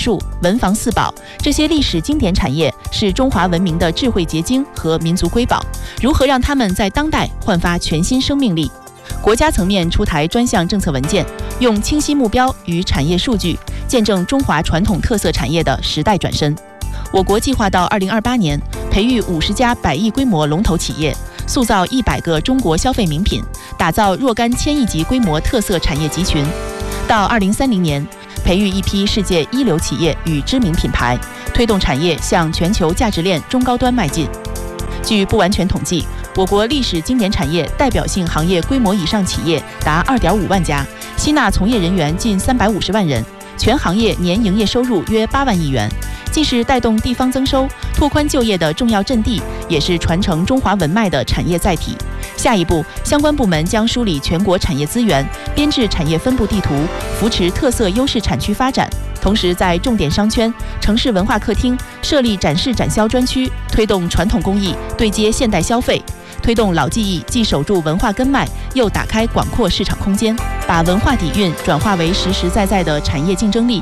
术、文房四宝，这些历史经典产业是中华文明的智慧结晶和民族瑰宝，如何让它们在当代焕发全新生命力？国家层面出台专项政策文件，用清晰目标与产业数据见证中华传统特色产业的时代转身。我国计划到2028年培育50家100亿规模龙头企业，塑造100个中国消费名品，打造若干1000亿级规模特色产业集群。到2030年，培育一批世界一流企业与知名品牌，推动产业向全球价值链中高端迈进。据不完全统计，我国历史经典产业代表性行业规模以上企业达2.5万家，吸纳从业人员近350万人，全行业年营业收入约8万亿元，既是带动地方增收、拓宽就业的重要阵地，也是传承中华文脉的产业载体。下一步，相关部门将梳理全国产业资源，编制产业分布地图，扶持特色优势产区发展。同时，在重点商圈、城市文化客厅设立展示展销专区，推动传统工艺对接现代消费，推动老技艺既守住文化根脉，又打开广阔市场空间，把文化底蕴转化为实实在在的产业竞争力。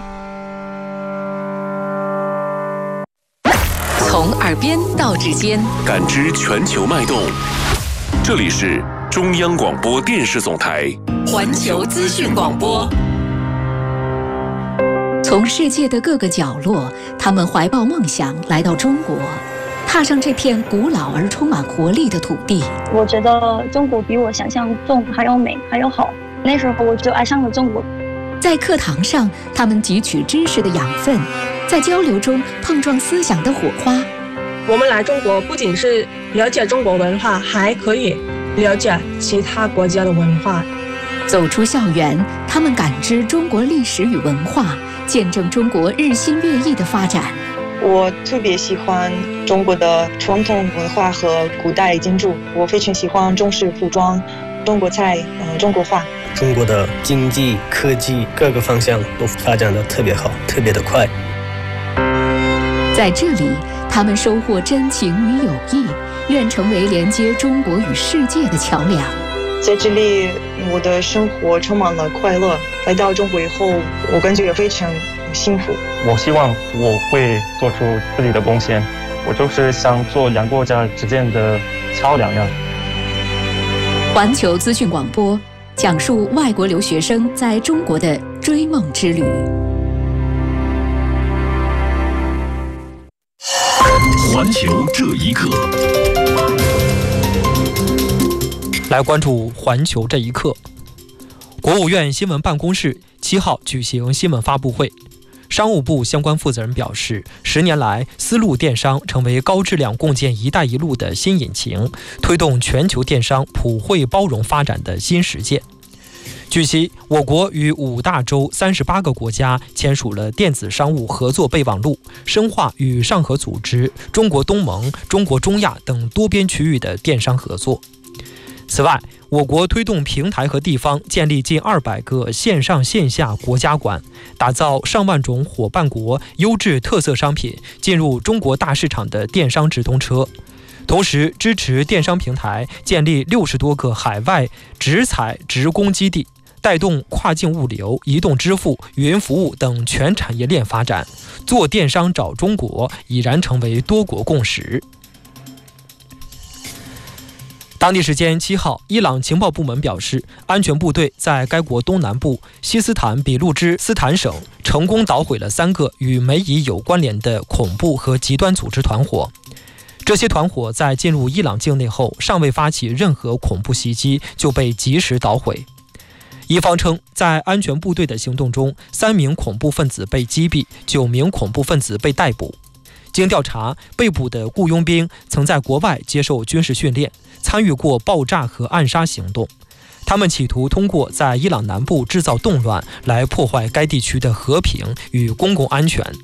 从耳边到指尖， 感知全球脉动。这里是中央广播电视总台环球资讯广播。从世界的各个角落，他们怀抱梦想来到中国，踏上这片古老而充满活力的土地。 我觉得中国比我想象中还要美，还要好。那时候我就爱上了中国。 在课堂上，他们汲取知识的养分，在交流中碰撞思想的火花。 我们来中国不仅是了解中国文化，还可以了解其他国家的文化。 走出校园，他们感知中国历史与文化，见证中国日新月异的发展。 我特别喜欢中国的传统文化和古代建筑，我非常喜欢中式服装、中国菜、中国画。 中国的经济、科技各个方向都发展得特别好，特别的快。 在这里，他们收获真情与友谊，愿成为连接中国与世界的桥梁。 在这里，我的生活充满了快乐。来到中国以后，我感觉非常幸福。 我希望我会做出自己的贡献，我就是想做两国家之间的桥梁呀。 环球资讯广播讲述外国留学生在中国的追梦之旅。 环球这一刻， 来关注环球这一刻。国务院新闻办公室7号举行新闻发布会，商务部相关负责人表示，10年来，丝路电商成为高质量共建“一带一路”的新引擎，推动全球电商普惠包容发展的新实践。据悉，我国与5大洲38个国家签署了电子商务合作备忘录，深化与上合组织、中国东盟、中国中亚等多边区域的电商合作。此外，我国推动平台和地方建立近200个线上线下国家馆，打造上万种伙伴国优质特色商品进入中国大市场的电商直通车。同时，支持电商平台建立60多个海外直采直供基地，带动跨境物流、移动支付、云服务等全产业链发展。做电商找中国已然成为多国共识。当地时间7号，伊朗情报部门表示，安全部队在该国东南部西斯坦比路支斯坦省成功捣毁了3个与美以有关联的恐怖和极端组织团伙。这些团伙在进入伊朗境内后，尚未发起任何恐怖袭击，就被及时捣毁。一方称，在安全部队的行动中，3名恐怖分子被击毙，9名恐怖分子被逮捕。经调查，被捕的雇佣兵曾在国外接受军事训练，参与过爆炸和暗杀行动。他们企图通过在伊朗南部制造动乱，来破坏该地区的和平与公共安全。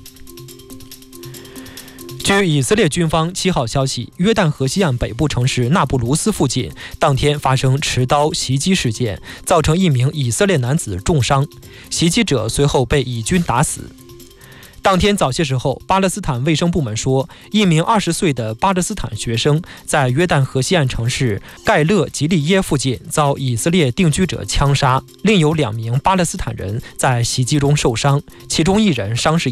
据以色列军方7号消息，约旦河西岸北部城市纳布卢斯附近当天发生持刀袭击事件，造成1名以色列男子重伤，袭击者随后被以军打死。当天早些时候，巴勒斯坦卫生部门说，1名20岁的巴勒斯坦学生在约旦河西岸城市盖勒吉利耶附近遭以色列定居者枪杀，另有2名巴勒斯坦人在袭击中受伤，其中1人伤势